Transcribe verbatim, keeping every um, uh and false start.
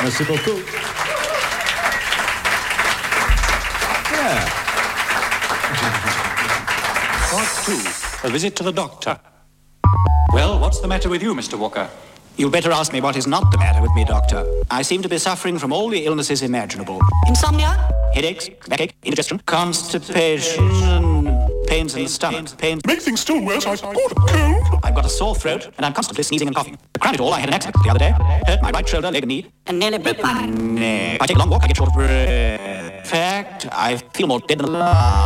Merci beaucoup. Yeah. Part two, a visit to the doctor. Well, what's the matter with you, Mister Walker? You'd better ask me what is not the matter with me, Doctor. I seem to be suffering from all the illnesses imaginable. Insomnia? Headaches, backache, indigestion, constipation, and pains in the stomach, pains... To make things still worse, I've got a cold. I've got a sore throat, and I'm constantly sneezing and coughing. To crown it all, I had an accident the other day. Hurt my right shoulder, leg, and knee. And nearly bit my... Nah. If I take a long walk, I get short of breath. In fact, I feel more dead than alive.